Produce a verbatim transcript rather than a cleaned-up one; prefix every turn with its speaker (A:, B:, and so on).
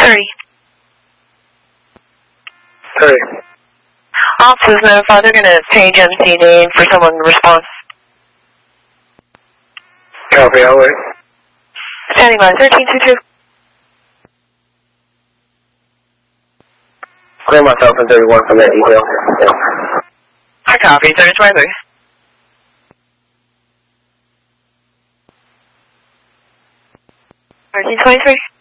A: thirty.
B: thirty.
A: Officers notified they're going to page M C D for someone to respond.
B: Copy, I'll wait.
A: Standing by, thirteen two two.
B: Clear myself in thirty-one from that detail. Yeah.
A: I copy, thirty twenty-three. thirteen twenty-three.